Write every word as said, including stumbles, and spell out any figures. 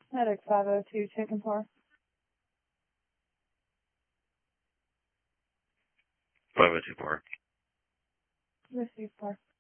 Medic five oh two, chicken par. five oh two par. Receive par.